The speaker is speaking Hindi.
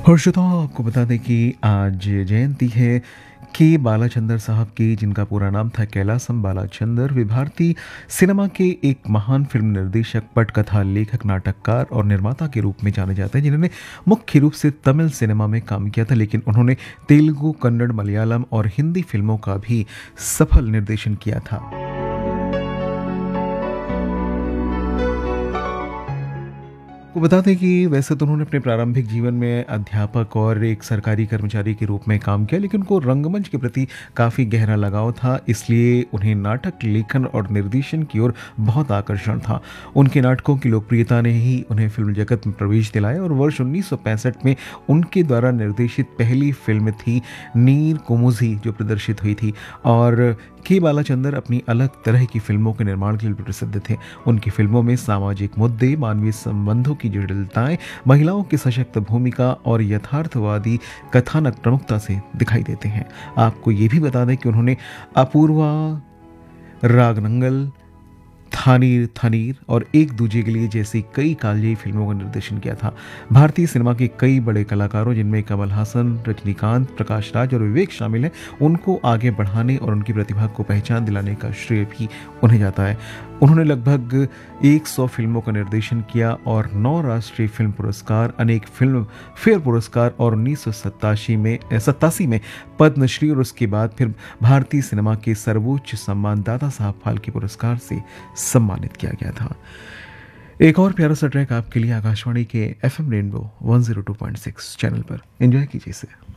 और श्रोताओं आपको बता दें कि आज जयंती है के बालाचंदर साहब की, जिनका पूरा नाम था कैलासम बालाचंदर। वे भारतीय सिनेमा के एक महान फिल्म निर्देशक, पटकथा लेखक, नाटककार और निर्माता के रूप में जाने जाते हैं, जिन्होंने मुख्य रूप से तमिल सिनेमा में काम किया था, लेकिन उन्होंने तेलुगु, कन्नड़, मलयालम और हिंदी फिल्मों का भी सफल निर्देशन किया था। को बता दें कि वैसे तो उन्होंने अपने प्रारंभिक जीवन में अध्यापक और एक सरकारी कर्मचारी के रूप में काम किया, लेकिन उनको रंगमंच के प्रति काफ़ी गहरा लगाव था, इसलिए उन्हें नाटक लेखन और निर्देशन की ओर बहुत आकर्षण था। उनके नाटकों की लोकप्रियता ने ही उन्हें फिल्म जगत में प्रवेश दिलाया और वर्ष 1965 में उनके द्वारा निर्देशित पहली फिल्म थी नीर कुमुजी, जो प्रदर्शित हुई थी। और के बालाचंदर अपनी अलग तरह की फिल्मों के निर्माण के लिए प्रसिद्ध थे। उनकी फिल्मों में सामाजिक मुद्दे, मानवीय संबंधों की जटिलताएं, महिलाओं की सशक्त भूमिका और यथार्थवादी कथानक प्रमुखता से दिखाई देते हैं। आपको ये भी बता दें कि उन्होंने अपूर्वा, रागनंगल, थानीर थनीर और एक दूजे के लिए जैसी कई कालजयी फिल्मों का निर्देशन किया था। भारतीय सिनेमा के कई बड़े कलाकारों, जिनमें कमल हासन, रजनीकांत, प्रकाश राज और विवेक शामिल हैं, उनको आगे बढ़ाने और उनकी प्रतिभा को पहचान दिलाने का श्रेय भी उन्हें जाता है। उन्होंने लगभग 100 फिल्मों का निर्देशन किया और 9 राष्ट्रीय फिल्म पुरस्कार, अनेक फिल्म फेयर पुरस्कार और 1987 में पद्मश्री और उसके बाद फिर भारतीय सिनेमा के सर्वोच्च सम्मान दादा साहब फाल्के पुरस्कार से सम्मानित किया गया था। एक और प्यारा सा ट्रैक आपके लिए आकाशवाणी के FM रेनबो 102.6 चैनल पर एंजॉय कीजिए इसे।